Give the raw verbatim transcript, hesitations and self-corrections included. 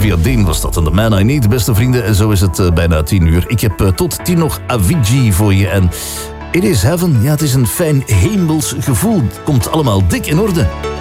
Olivia Dean was dat en The Man I Need, beste vrienden. En zo is het uh, bijna tien uur. Ik heb uh, tot tien nog Avicii voor je en It Is Heaven. Ja, het is een fijn hemels gevoel. Het komt allemaal dik in orde.